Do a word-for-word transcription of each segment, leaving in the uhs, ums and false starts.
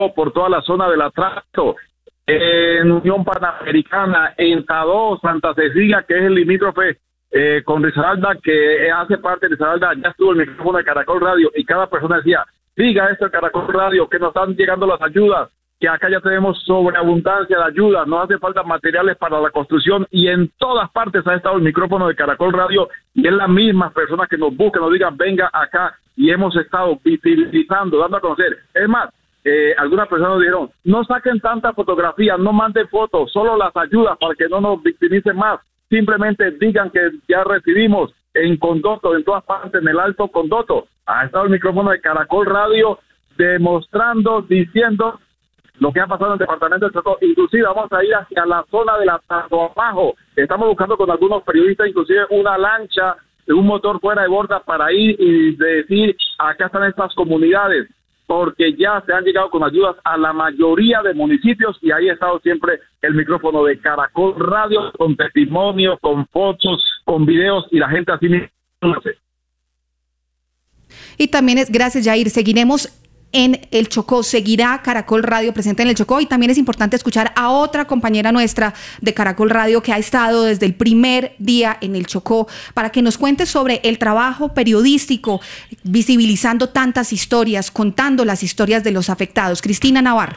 por toda la zona del Atrato, en Unión Panamericana, en Tadó, Santa Cecilia, que es el limítrofe eh, con Risaralda, que hace parte de Risaralda, ya estuvo el micrófono de Caracol Radio y cada persona decía, diga esto de Caracol Radio, que nos están llegando las ayudas, que acá ya tenemos sobreabundancia de ayuda, no hace falta materiales para la construcción, y en todas partes ha estado el micrófono de Caracol Radio, y es la misma persona que nos busca, nos digan, venga acá, y hemos estado visibilizando, dando a conocer. Es más, eh, algunas personas dijeron, no saquen tanta fotografía, no manden fotos, solo las ayudas para que no nos victimicen más, simplemente digan que ya recibimos en Condoto, en todas partes, en el Alto Condoto, ha estado el micrófono de Caracol Radio, demostrando, diciendo lo que ha pasado en el departamento del Chocó. Inclusive vamos a ir hacia la zona de la Tazo Abajo. Estamos buscando con algunos periodistas, inclusive una lancha, un motor fuera de borda para ir y decir, acá están estas comunidades, porque ya se han llegado con ayudas a la mayoría de municipios, y ahí ha estado siempre el micrófono de Caracol Radio, con testimonios, con fotos, con videos, y la gente así mismo. Y también es, gracias Jair, seguiremos en el Chocó, seguirá Caracol Radio presente en el Chocó, y también es importante escuchar a otra compañera nuestra de Caracol Radio que ha estado desde el primer día en el Chocó para que nos cuente sobre el trabajo periodístico, visibilizando tantas historias, contando las historias de los afectados. Cristina Navarro.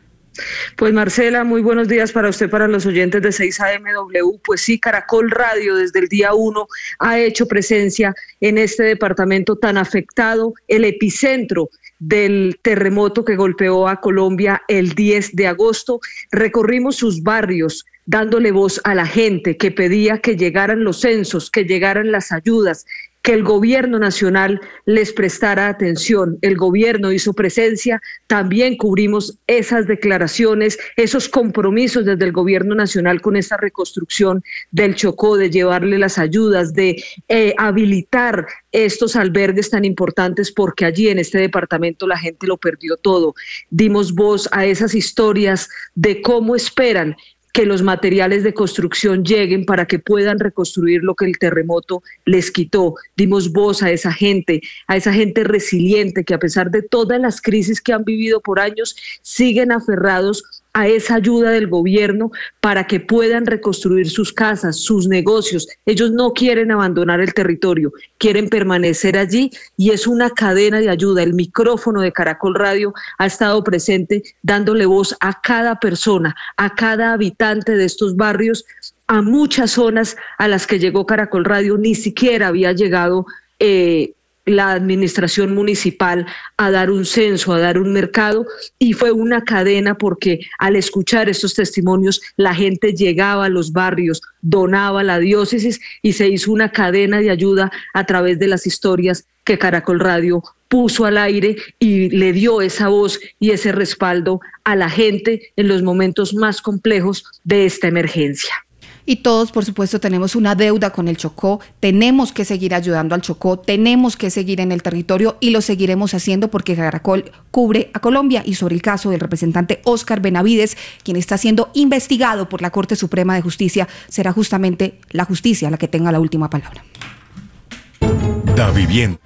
Pues Marcela, muy buenos días para usted, para los oyentes de seis A M W. Pues sí, Caracol Radio desde el día uno ha hecho presencia en este departamento tan afectado, el epicentro del terremoto que golpeó a Colombia el diez de agosto. Recorrimos sus barrios dándole voz a la gente que pedía que llegaran los censos, que llegaran las ayudas, que el gobierno nacional les prestara atención. El gobierno hizo presencia, también cubrimos esas declaraciones, esos compromisos desde el gobierno nacional con esta reconstrucción del Chocó, de llevarle las ayudas, de eh, habilitar estos albergues tan importantes, porque allí en este departamento la gente lo perdió todo. Dimos voz a esas historias de cómo esperan que los materiales de construcción lleguen para que puedan reconstruir lo que el terremoto les quitó. Dimos voz a esa gente, a esa gente resiliente que a pesar de todas las crisis que han vivido por años, siguen aferrados a esa ayuda del gobierno para que puedan reconstruir sus casas, sus negocios. Ellos no quieren abandonar el territorio, quieren permanecer allí, y es una cadena de ayuda. El micrófono de Caracol Radio ha estado presente dándole voz a cada persona, a cada habitante de estos barrios, a muchas zonas a las que llegó Caracol Radio. Ni siquiera había llegado eh, la administración municipal a dar un censo, a dar un mercado, y fue una cadena porque al escuchar estos testimonios la gente llegaba a los barrios, donaba a la diócesis, y se hizo una cadena de ayuda a través de las historias que Caracol Radio puso al aire y le dio esa voz y ese respaldo a la gente en los momentos más complejos de esta emergencia. Y todos, por supuesto, tenemos una deuda con el Chocó, tenemos que seguir ayudando al Chocó, tenemos que seguir en el territorio, y lo seguiremos haciendo porque Caracol cubre a Colombia. Y sobre el caso del representante Óscar Benavides, quien está siendo investigado por la Corte Suprema de Justicia, será justamente la justicia la que tenga la última palabra. Da Vivienda.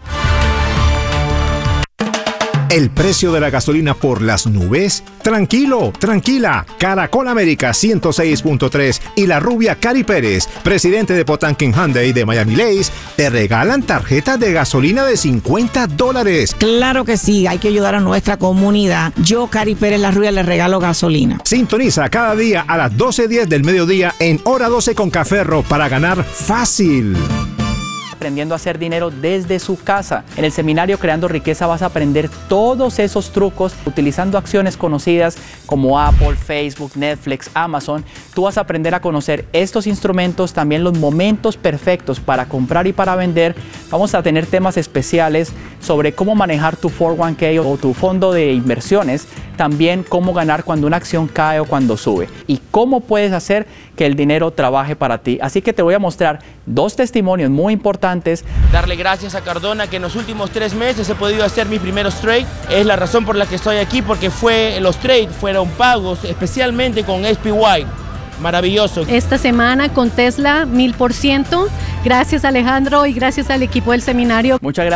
¿El precio de la gasolina por las nubes? Tranquilo, tranquila. Caracol América ciento seis punto tres y la rubia Cari Pérez, presidente de Potanquín Hyundai de Miami Lakes, te regalan tarjetas de gasolina de cincuenta dólares. Claro que sí, hay que ayudar a nuestra comunidad. Yo, Cari Pérez, la rubia, le regalo gasolina. Sintoniza cada día a las doce diez del mediodía en Hora doce con Caferro para ganar fácil. Aprendiendo a hacer dinero desde su casa. En el seminario Creando Riqueza vas a aprender todos esos trucos utilizando acciones conocidas como Apple, Facebook, Netflix, Amazon. Tú vas a aprender a conocer estos instrumentos, también los momentos perfectos para comprar y para vender. Vamos a tener temas especiales sobre cómo manejar tu cuatro uno K o tu fondo de inversiones, también cómo ganar cuando una acción cae o cuando sube, y cómo puedes hacer que el dinero trabaje para ti. Así que te voy a mostrar dos testimonios muy importantes. Darle gracias a Cardona que en los últimos tres meses he podido hacer mis primeros trades. Es la razón por la que estoy aquí, porque fue, los trades fueron pagos especialmente con S P Y. Maravilloso. Esta semana con Tesla, mil por ciento. Gracias Alejandro y gracias al equipo del seminario. Muchas gracias.